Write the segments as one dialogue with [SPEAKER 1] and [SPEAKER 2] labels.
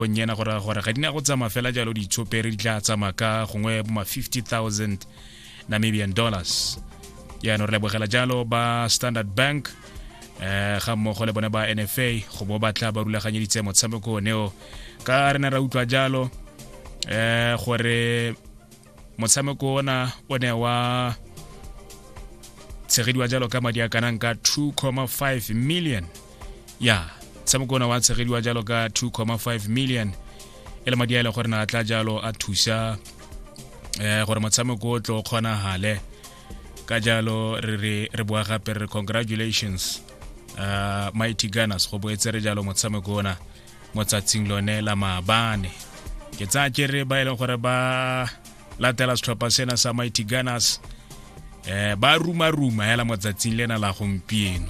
[SPEAKER 1] nyena gore ga dina go tsama fela jalo di tshopere di tla tsama ka gongwe bo ma 50,000 Namibian dollars. Ya no re bogela jalo ba Standard Bank ga mmogo le bone ba NFA go bo batla ba rulaganyeditse motshameko oneo ka rena ra utlwa jalo gore motshameko ona o ne wa tshegediwa jalo ka madi a kanang ka 2.5 million. Ya motshameko ona wa tshegediwa jalo ka 2.5 million ele madi a ile gore na tla jalo a thusa gore motshameko o tlo kgona hale ka jalo re boa gape re congratulations Mighty Gunners go boetse re jalo motshameko ona mo tsatsing lone la maabane ke tsa kere ba ile gore ba latela setlhopha sena sa Mighty Gunners ba ruma hela mo tsatsing lena la gompieno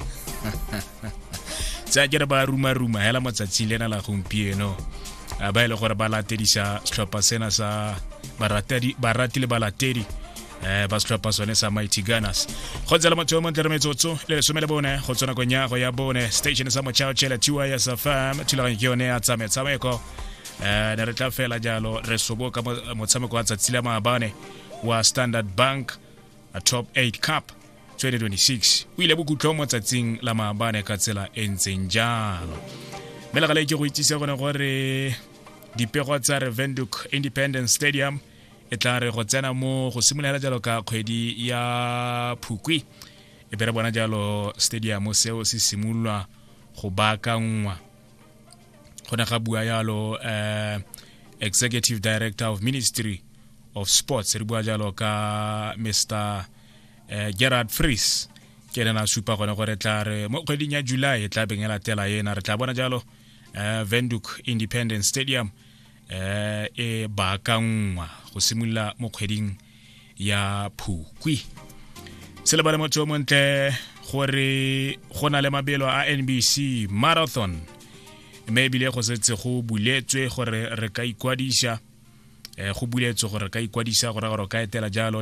[SPEAKER 1] tsa kere ba ruma hela mo tsatsing lena la gompieno ba ile gore ba latedisa setlhopha sena sa baratile balatedi ba setlhopha sone sa Mighty Gunners go tsela motho mo ntle metsotso le somele bone go tsona go nyago ya bone station sa mochao chela tiwa ya SFM tshilaganye ke yone ya tsameko ne re tla fela jalo re soboka motshameko wa tsatsile maabane wa Standard Bank a Top 8 Cup 2026 o ile bokutlo mo tsatsing la maabane ka tsela e ntseng jalo mela gale ke go itsise gone gore dipego tsa Windhoek Independence Stadium e tla re go tsena mo go simolola jalo ka kgwedi ya Phukwi e bere bona jalo stadium seo se simolwa go baakangwa gona ga bua yalo Executive Director of Ministry of Sports re bua jalo ka Mr. Gerard Fries ke rena supa gone gore tla re mo kgweding ya July e tla bengela tela yena re tla bona jalo Windhoek Independence Stadium e baakangwa go simolola mo kgweding ya Phukwi sele bale motho mo ntle gore gona le mabelo a NBC Marathon maybe le go setse go buletswe gore re ka ikwadisa go buletswe gore ka ikwadisa gore ka etela jalo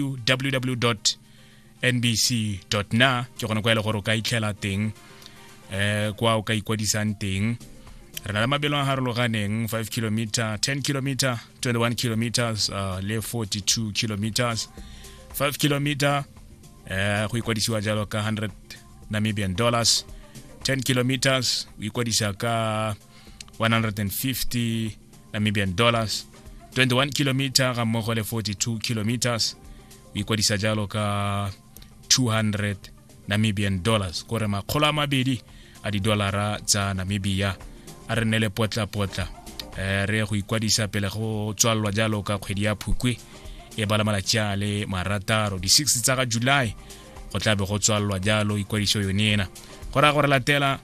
[SPEAKER 1] www.nbc.na ke gone kwa ile gore ka itlhela teng kwa o ka ikwadisang teng re na le mabelo a harologaneng 5 km 10 km 21 kilometers le 42 kilometers 5 km go ikwadisiwa jalo ka 100 Namibian dollars 10 kilometers o ikwadisa ka 150 Namibian dollars 21 kilometers ga mmogo le 42 kilometers o ikwadisa jalo ka 200 Namibian dollars gore makgolo a mabedi a di-dollara tsa Namibia a re nele potla re go ikwadisa pele go tswalwa jalo ka kgwedi ya Phukwi e bala malatsia le marataro di 6 tsa ga July go tla be go tswalwa jalo ikwadiso yonena gore latela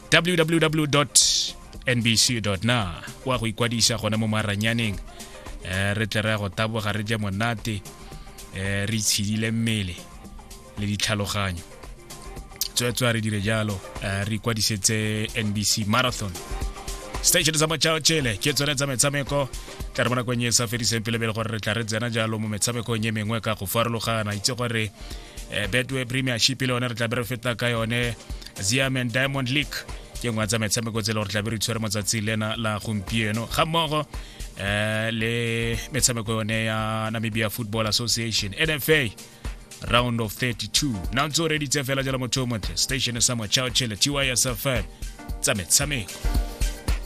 [SPEAKER 1] www.nbc.na wa go ikwadisa gona mo maranyaneng re tle re go taboga re je monate re itshidile mmele le ditlhaloganyo tswetswa re dire jalo re ikwadisetse NBC Marathon station sa mochao chele ke tsone tsa metshameko tla re bona go nyesa fedise pele gore re tla re tsena jalo mo metshameko nye mengwe ka go farologana itse gore Betway Premiership le one re tla be re feta ka yone Ziamen Diamond League ke ngwa tsa metshameko tse le gore tla be re tshwere motsatsi lena la gompieno ga mmogo le metshameko yone ya Namibia Football Association NFA round of 32 now it's already tsefela jalo motho motle station sa mochao chele tiwa ya SFM tsa metshameko